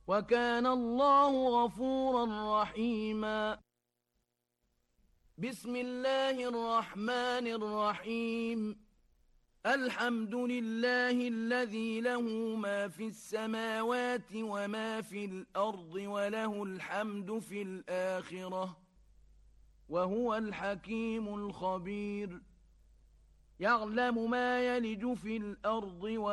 وكان الله غفورا رحيما. بسم الله الرحمن الرحيم. الحمد لله الذي له ما في السماوات وما في الأرض وله الحمد في الآخرة وهو الحكيم الخبير. يعلم ما يلج في الأرض